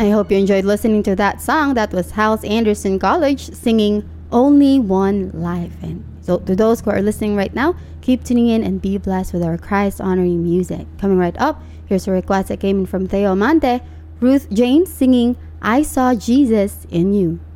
I hope you enjoyed listening to that song. That was House Anderson College singing Only One Life. And so to those who are listening right now, keep tuning in and be blessed with our Christ-honoring music. Coming right up, here's a request that came in from Theo Amante, Ruth James singing I Saw Jesus in You.